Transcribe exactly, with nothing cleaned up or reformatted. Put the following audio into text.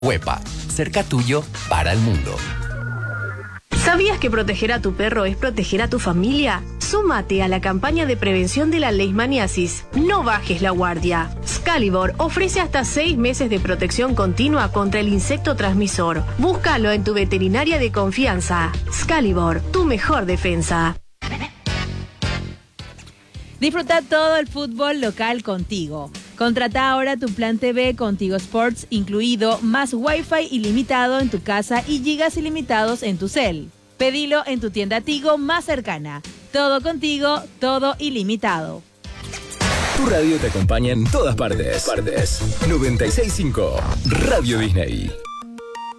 Huepa, cerca tuyo para el mundo. ¿Sabías que proteger a tu perro es proteger a tu familia? Súmate a la campaña de prevención de la leishmaniasis. No bajes la guardia. Excalibur ofrece hasta seis meses de protección continua contra el insecto transmisor. Búscalo en tu veterinaria de confianza. Excalibur, tu mejor defensa. Disfruta todo el fútbol local contigo. Contrata ahora tu plan T V con Tigo Sports incluido, más Wi-Fi ilimitado en tu casa y gigas ilimitados en tu cel. Pedilo en tu tienda Tigo más cercana. Todo contigo, todo ilimitado. Tu radio te acompaña en todas partes. Partes. noventa y seis punto cinco Radio Disney.